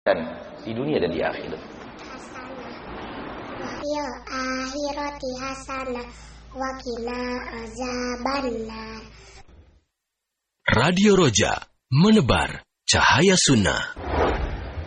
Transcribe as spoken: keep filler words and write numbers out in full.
dan di dunia dan di akhirat. Fil akhirati hasanah wa qina azabannar. Radio Roja, menebar cahaya sunnah.